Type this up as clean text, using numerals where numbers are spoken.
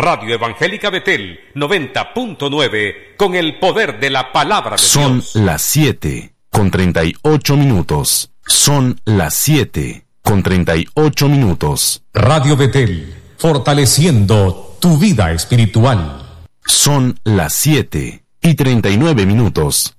Radio Evangélica Betel 90.9 con el poder de la palabra de Son Dios. las 7:38. Son las 7:38. Radio Betel, fortaleciendo tu vida espiritual. Son las 7:39.